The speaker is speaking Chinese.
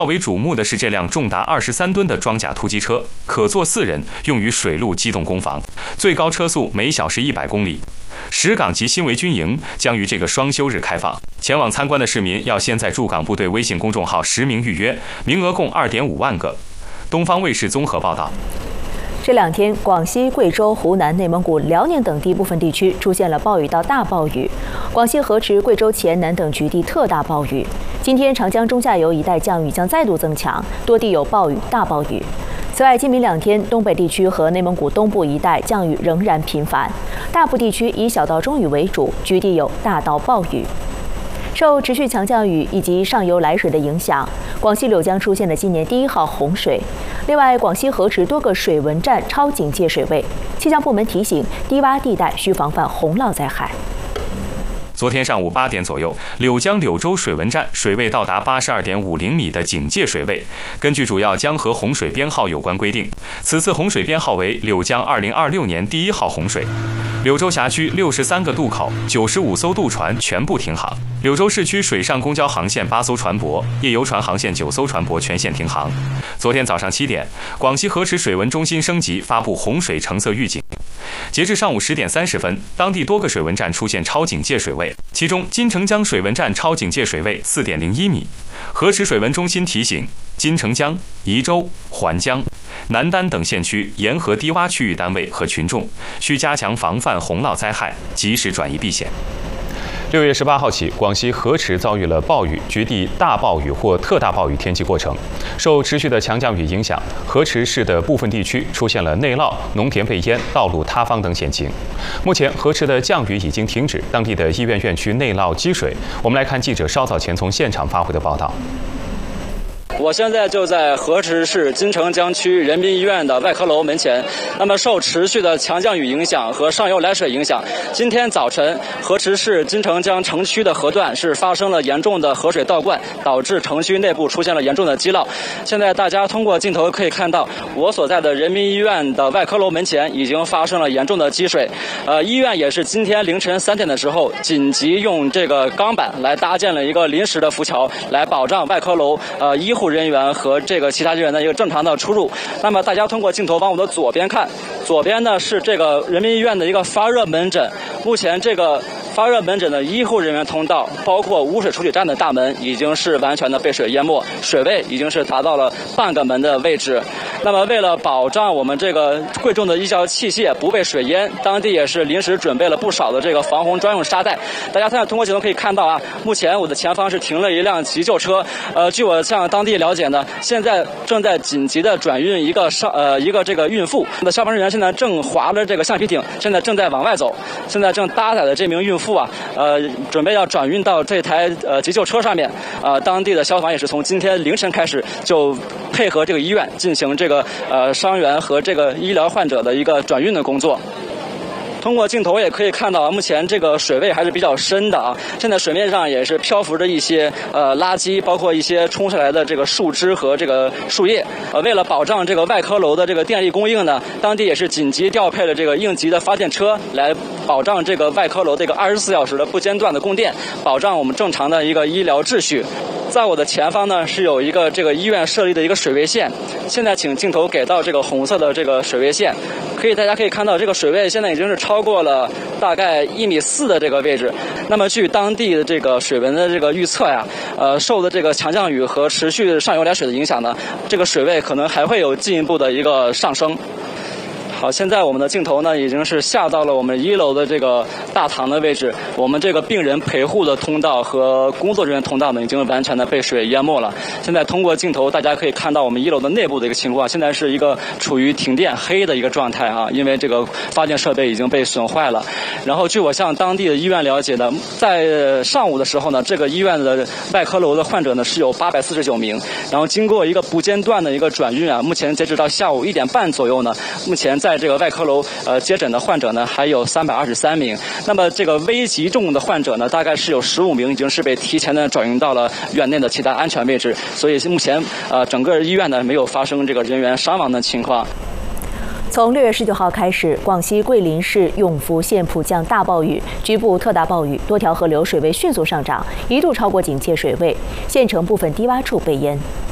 较为瞩目的是这辆重达23吨的装甲突击车，可坐4人，用于水陆机动攻防，最高车速每小时100公里。石岗及新围军营将于这个双休日开放，前往参观的市民要先在驻港部队微信公众号实名预约，名额共2.5万个。东方卫视综合报道。 这2天，广西、贵州、湖南、内蒙古、辽宁等地部分地区出现了暴雨到大暴雨，广西河池、贵州黔南等局地特大暴雨。今天，长江中下游一带降雨将再度增强，多地有暴雨、大暴雨。此外，今明2天，东北地区和内蒙古东部一带降雨仍然频繁，大部地区以小到中雨为主，局地有大到暴雨。受持续强降雨以及上游来水的影响，广西柳江出现了今年第1号洪水。另外，广西河池多个水文站超警戒水位，气象部门提醒低洼地带需防范洪涝灾害。 昨天上午8点左右，柳江柳州水文站水位到达82.50米的警戒水位。根据主要江河洪水编号有关规定，此次洪水编号为柳江2026年第1号洪水。柳州辖区63个渡口，95艘渡船全部停航。柳州市区水上公交航线8艘船舶，夜游船航线9艘船舶全线停航。昨天早上7点，广西河池水文中心升级发布洪水橙色预警。截至上午10点30分，当地多个水文站出现超警戒水位，其中金城江水文站超警戒水位4.01米。河池水文中心提醒金城江、宜州、环江、南丹等县区沿河低洼区域单位和群众需加强防范洪涝灾害，及时转移避险。6月18号起，广西河池遭遇了暴雨，局地大暴雨或特大暴雨天气过程。受持续的强降雨影响，河池市的部分地区出现了内涝、农田被淹、道路塌方等险情。目前，河池的降雨已经停止，当地的医院院区内涝积水。我们来看记者稍早前从现场发回的报道。 我现在就在河池市金城江区人民医院的外科楼门前。那么，受持续的强降雨影响和上游来水影响，今天早晨河池市金城江城区的河段是发生了严重的河水倒灌，导致城区内部出现了严重的积涝。现在大家通过镜头可以看到，我所在的人民医院的外科楼门前已经发生了严重的积水。医院也是今天凌晨3点的时候，紧急用这个钢板来搭建了一个临时的浮桥，来保障外科楼医护人员和这个其他人员的一个正常的出入。那么大家通过镜头往我的左边看，左边呢是这个人民医院的一个发热门诊。目前这个发热门诊的医护人员通道，包括污水处理站的大门，已经是完全的被水淹没，水位已经是达到了半个门的位置。那么为了保障我们这个贵重的医疗器械不被水淹，当地也是临时准备了不少的这个防洪专用沙袋。大家现在通过镜头可以看到啊，目前我的前方是停了一辆急救车。据我向当地了解呢，现在正在紧急的转运一个这个孕妇。那消防人员现在正划着这个橡皮艇，现在正在往外走。现在正搭载的这名孕妇啊，准备要转运到这台急救车上面。当地的消防也是从今天凌晨开始就配合这个医院进行这个伤员和这个医疗患者的一个转运的工作。通过镜头也可以看到，目前这个水位还是比较深的啊。现在水面上也是漂浮着一些垃圾，包括一些冲下来的这个树枝和这个树叶。为了保障这个外科楼的这个电力供应呢，当地也是紧急调配了这个应急的发电车，来保障这个外科楼这个24小时的不间断的供电，保障我们正常的一个医疗秩序。在我的前方呢是有一个这个医院设立的一个水位线，现在请镜头给到这个红色的这个水位线，大家可以看到这个水位现在已经是超过了大概1.4米的这个位置。那么据当地的这个水文的这个预测呀，受的这个强降雨和持续上游来水的影响呢，这个水位可能还会有进一步的一个上升。好，现在我们的镜头呢已经是下到了我们1楼的这个大堂的位置，我们这个病人陪护的通道和工作人员通道呢已经完全的被水淹没了。现在通过镜头大家可以看到我们1楼的内部的一个情况，现在是一个处于停电黑的一个状态啊，因为这个发电设备已经被损坏了。然后据我向当地的医院了解呢，在上午的时候呢，这个医院的外科楼的患者呢是有849名，然后经过一个不间断的一个转运啊，目前截止到下午1点半左右呢，目前在这个外科楼接诊的患者呢还有323名。那么这个危急重的患者呢，大概是有15名已经是被提前的转运到了院内的其他安全位置，所以目前整个医院呢没有发生这个人员伤亡的情况。 从6月19号开始，广西桂林市永福县普降大暴雨，局部特大暴雨，多条河流水位迅速上涨，一度超过警戒水位，县城部分低洼处被淹。